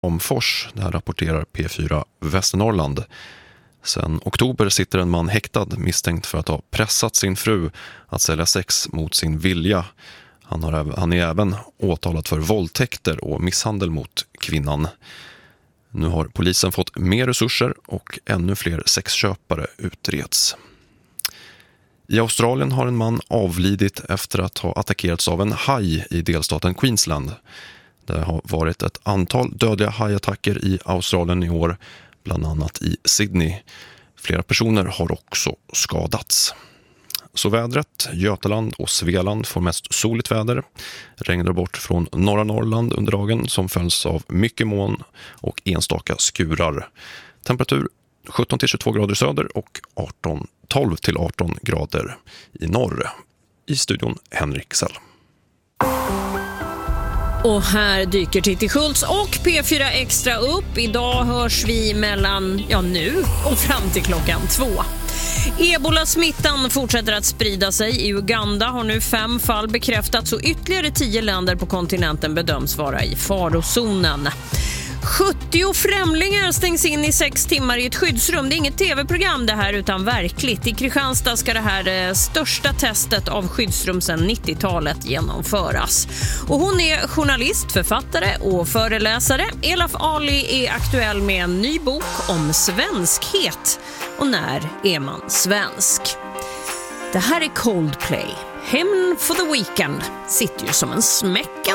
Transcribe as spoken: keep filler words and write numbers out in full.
Omfors. Det här rapporterar P fyra Västernorrland. Sen oktober sitter en man häktad misstänkt för att ha pressat sin fru att sälja sex mot sin vilja. Han, har, han är även åtalad för våldtäkter och misshandel mot kvinnan. Nu har polisen fått mer resurser och ännu fler sexköpare utreds. I Australien har en man avlidit efter att ha attackerats av en haj i delstaten Queensland. Det har varit ett antal dödliga hajattacker i Australien i år, bland annat i Sydney. Flera personer har också skadats. Så vädret, Götaland och Svealand får mest soligt väder. Regnar bort från norra Norrland under dagen som följs av mycket moln och enstaka skurar. Temperatur sjutton till tjugotvå grader söder och arton, tolv till arton grader i norr. I studion Henrik Sell. Och här dyker Titti Schultz och P fyra Extra upp. Idag hörs vi mellan, ja nu och fram till klockan två. Ebola-smittan fortsätter att sprida sig. I Uganda har nu fem fall bekräftats och ytterligare tio länder på kontinenten bedöms vara i farozonen. sjuttio främlingar stängs in i sex timmar i ett skyddsrum. Det är inget tv-program det här utan verkligt. I Kristianstad ska det här eh, största testet av skyddsrum sedan nittiotalet genomföras. Och hon är journalist, författare och föreläsare. Elaf Ali är aktuell med en ny bok om svenskhet. Och när är man svensk? Det här är Coldplay. Hymn for the Weekend sitter ju som en smäck.